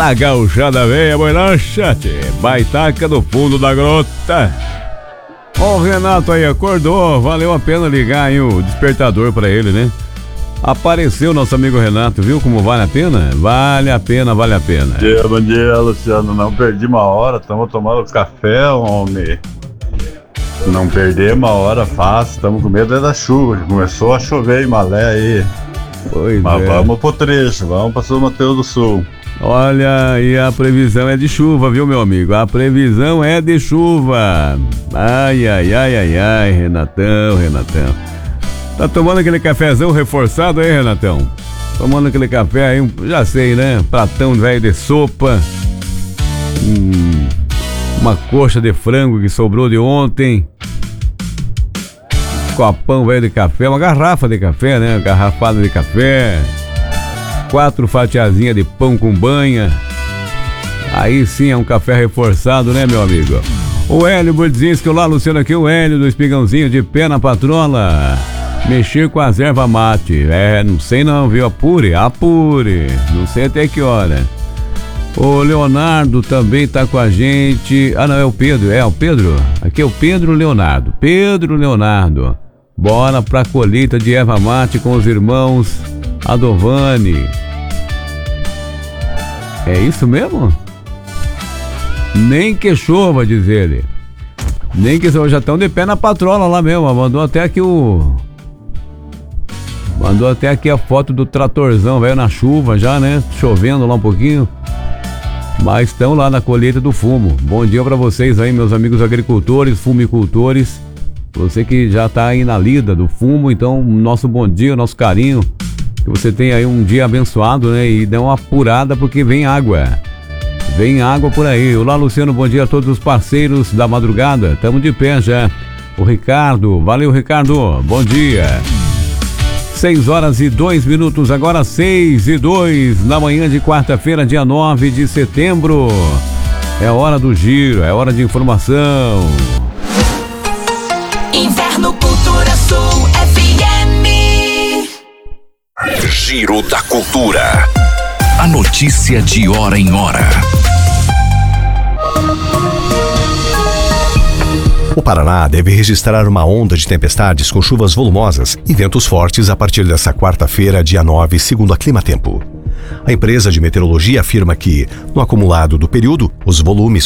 Aquela gauchada veia, boi lanchate, baitaca do fundo da grota. Ó, o Renato aí acordou, valeu a pena ligar aí o despertador pra ele, né? Apareceu nosso amigo Renato, viu como vale a pena? Vale a pena, vale a pena. Bom dia, Luciano. Não perdi uma hora, estamos tomando café, homem. Não perder uma hora fácil, estamos com medo da chuva. Começou a chover em Malé aí. Pois Mas é. vamos pro trecho, vamos para São Mateus do Sul. Olha, e a previsão é de chuva, viu, meu amigo? A previsão é de chuva. Ai, ai, ai, ai, ai, Renatão. Tá tomando aquele cafezão reforçado aí, Renatão? Tomando aquele café aí, já sei, né? Pratão velho de sopa. Uma coxa de frango que sobrou de ontem. Copão velho de café, uma garrafa de café, né? Garrafada de café. 4 fatiazinhas de pão com banha. Aí sim é um café reforçado, né, meu amigo? O Hélio Budzinski, olá, Luciano, aqui o Hélio do Espigãozinho, de pé na patrola. Mexer com as erva mate. Não sei não, viu? Apure. Não sei até que hora. O Leonardo também tá com a gente. Ah, não, é o Pedro. É o Pedro? Aqui é o Pedro Leonardo. Bora pra colheita de erva mate com os irmãos Adovani. É isso mesmo? Nem que chova, diz ele. Nem que chova, já estão de pé na patrola lá mesmo. Mandou até aqui a foto do tratorzão, velho, na chuva já, né? Chovendo lá um pouquinho. Mas estão lá na colheita do fumo. Bom dia pra vocês aí, meus amigos agricultores, fumicultores. Você que já tá aí na lida do fumo, então nosso bom dia, nosso carinho. Que você tenha aí um dia abençoado, né? E dê uma apurada porque vem água. Vem água por aí. Olá, Luciano, bom dia a todos os parceiros da madrugada. Tamo de pé já. O Ricardo, valeu, Ricardo. Bom dia. 6h02, agora 6h02, na manhã de quarta-feira, dia 9 de setembro. É hora do giro, é hora de informação. Inverno Cultura Sul FM. Giro da Cultura. A notícia de hora em hora. O Paraná deve registrar uma onda de tempestades com chuvas volumosas e ventos fortes a partir desta quarta-feira, dia 9, segundo a Climatempo. A empresa de meteorologia afirma que, no acumulado do período, os volumes